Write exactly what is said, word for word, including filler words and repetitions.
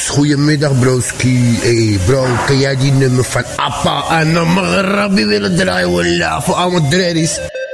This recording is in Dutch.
goedemiddag broski. Hey bro, kan jij die nummer van Appa en Magarabi willen draaien? Voilà, voor allemaal dreddies.